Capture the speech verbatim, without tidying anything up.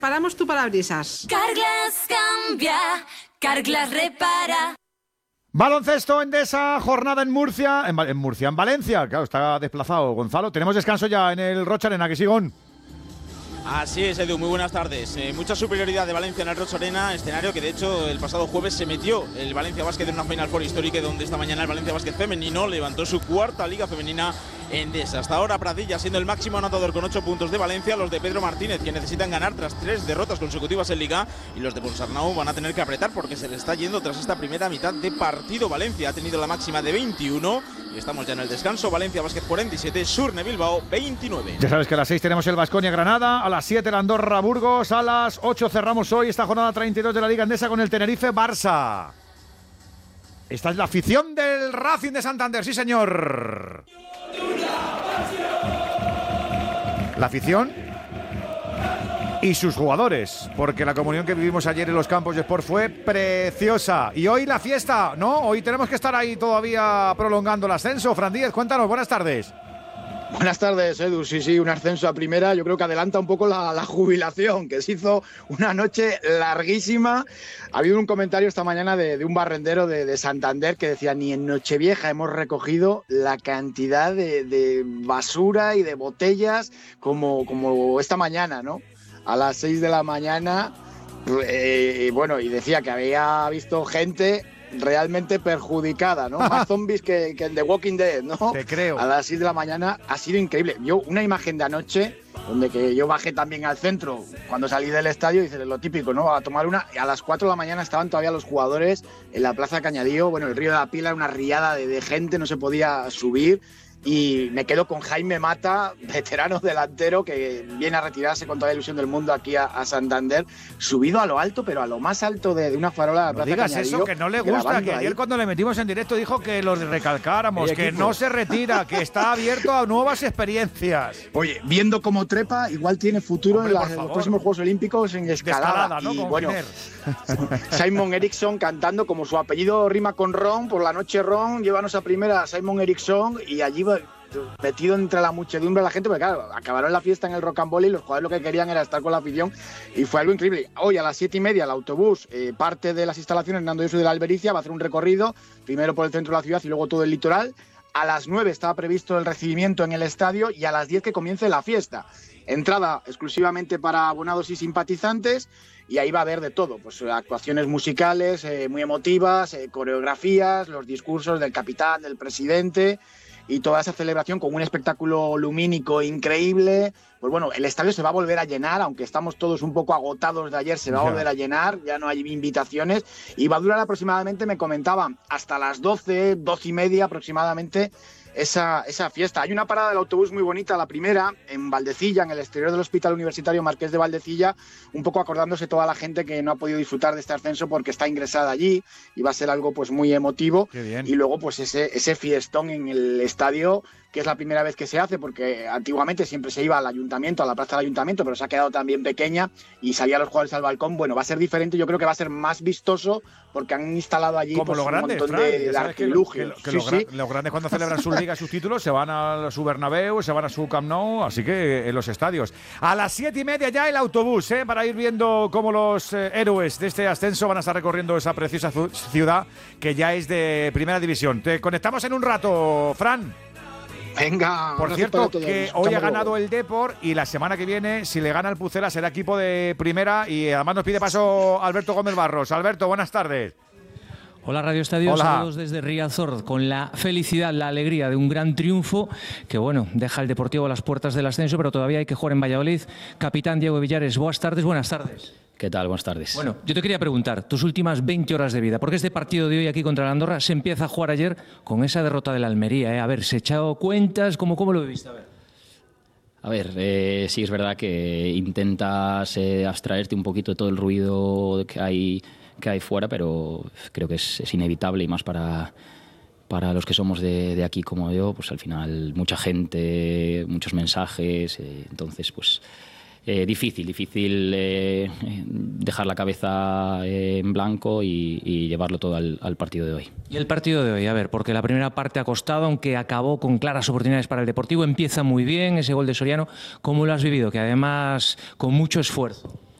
Paramos tu parabrisas. Carglass cambia, Carglass repara. Baloncesto Endesa, jornada en Murcia, en, en Murcia, en Valencia, claro, está desplazado Gonzalo. Tenemos descanso ya en el Rocha Arena, ¿que sigón? Así es, Edu, muy buenas tardes. Eh, mucha superioridad de Valencia en el Rocha Arena, escenario que de hecho el pasado jueves se metió el Valencia Basket en una Final Four histórica, donde esta mañana el Valencia Basket femenino levantó su cuarta liga femenina Endesa. Hasta ahora Pradilla siendo el máximo anotador con ocho puntos de Valencia, los de Pedro Martínez, que necesitan ganar tras tres derrotas consecutivas en liga, y los de Ponsarnau van a tener que apretar porque se le está yendo tras esta primera mitad de partido. Valencia ha tenido la máxima de veintiuno y estamos ya en el descanso. Valencia Basket cuarenta y siete, Surne Bilbao veintinueve. Ya sabes que a las seis tenemos el Baskonia Granada, a las siete el Andorra Burgos, a las ocho cerramos hoy esta jornada treinta y dos de la Liga Endesa con el Tenerife Barça. Esta es la afición del Racing de Santander, sí señor. La afición y sus jugadores, porque la comunión que vivimos ayer en los campos de Sport fue preciosa. Y hoy la fiesta, ¿no? Hoy tenemos que estar ahí todavía prolongando el ascenso. Fran Díez, cuéntanos, buenas tardes. Buenas tardes, Edu. Sí, sí, un ascenso a primera. Yo creo que adelanta un poco la, la jubilación, que se hizo una noche larguísima. Ha habido un comentario esta mañana de, de un barrendero de, de Santander que decía: ni en Nochevieja hemos recogido la cantidad de, de basura y de botellas como, como esta mañana, ¿no? A las seis de la mañana, eh, bueno, y decía que había visto gente realmente perjudicada, ¿no? Más zombies que, que en The Walking Dead, ¿no? Te creo. A las seis de la mañana ha sido increíble. Yo una imagen de anoche, donde que yo bajé también al centro cuando salí del estadio, dice lo típico, ¿no? A tomar una, y a las cuatro de la mañana estaban todavía los jugadores en la Plaza Cañadío. Bueno, el Río de la Pila era una riada de, de gente, no se podía subir. Y me quedo con Jaime Mata, veterano delantero, que viene a retirarse con toda la ilusión del mundo aquí a, a Santander, subido a lo alto, pero a lo más alto de, de una farola de la No Plaza digas Cañadío, eso, que no le gusta, que ayer ahí, cuando le metimos en directo dijo que lo recalcáramos, que no se retira, que está abierto a nuevas experiencias. Oye, viendo cómo trepa, igual tiene futuro Hombre, en, la, en los próximos Juegos Olímpicos en escalada. escalada ¿no? Y Como bueno, Simon Eriksson cantando, como su apellido rima con Ron, por la noche Ron, llévanos a primera a Simon Eriksson, y allí va metido entre la muchedumbre de la gente, porque claro, acabaron la fiesta en el Rocambole y los jugadores lo que querían era estar con la afición, y fue algo increíble. Hoy a las siete y media el autobús eh, parte de las instalaciones Nando Yosu de la Albericia, va a hacer un recorrido, primero por el centro de la ciudad y luego todo el litoral. A las nueve estaba previsto el recibimiento en el estadio y a las diez que comience la fiesta. Entrada exclusivamente para abonados y simpatizantes, y ahí va a haber de todo, pues actuaciones musicales eh, muy emotivas, eh, coreografías, los discursos del capitán, del presidente, y toda esa celebración con un espectáculo lumínico increíble. Pues bueno, el estadio se va a volver a llenar, aunque estamos todos un poco agotados de ayer, se va a volver a llenar, ya no hay invitaciones, y va a durar aproximadamente, me comentaban, hasta las doce, doce y media aproximadamente, esa, esa fiesta. Hay una parada del autobús muy bonita, la primera, en Valdecilla, en el exterior del Hospital Universitario Marqués de Valdecilla, un poco acordándose toda la gente que no ha podido disfrutar de este ascenso porque está ingresada allí, y va a ser algo pues muy emotivo. Y luego pues ese, ese fiestón en el estadio, que es la primera vez que se hace, porque antiguamente siempre se iba al ayuntamiento, a la plaza del ayuntamiento, pero se ha quedado también pequeña y salían los jugadores al balcón. Bueno, va a ser diferente, yo creo que va a ser más vistoso porque han instalado allí pues, los grandes, un montón Fran, de, de artilugios. Que, lo, que, lo, que sí, los, sí. los grandes cuando celebran sus ligas, sus títulos, se van a su Bernabéu, se van a su Camp Nou, así que en los estadios. A las siete y media ya el autobús, ¿eh? Para ir viendo cómo los eh, héroes de este ascenso van a estar recorriendo esa preciosa ciudad que ya es de primera división. Te conectamos en un rato, Fran. Venga. Por cierto, que hoy ha ganado el Depor y la semana que viene, si le gana el Pucela, será equipo de primera, y además nos pide paso Alberto Gómez Barros. Alberto, buenas tardes. Hola Radio Estadio, Hola. Saludos desde Riazor, con la felicidad, la alegría de un gran triunfo que, bueno, deja el Deportivo a las puertas del ascenso, pero todavía hay que jugar en Valladolid. Capitán Diego Villares, buenas tardes, buenas tardes. ¿Qué tal? Buenas tardes. Bueno, yo te quería preguntar, tus últimas veinte horas de vida, porque este partido de hoy aquí contra la Andorra se empieza a jugar ayer con esa derrota de la Almería, ¿eh? A ver, ¿se ha echado cuentas? ¿Cómo, cómo lo viste? A ver. A ver, eh, sí es verdad que intentas eh, abstraerte un poquito de todo el ruido que hay, que hay fuera, pero creo que es, es inevitable, y más para, para los que somos de, de aquí como yo, pues al final mucha gente, muchos mensajes, eh, entonces pues... Eh, difícil, difícil eh, dejar la cabeza eh, en blanco y, y llevarlo todo al, al partido de hoy. Y el partido de hoy, a ver, porque la primera parte ha costado, aunque acabó con claras oportunidades para el Deportivo, empieza muy bien ese gol de Soriano. ¿Cómo lo has vivido? Que además con mucho esfuerzo.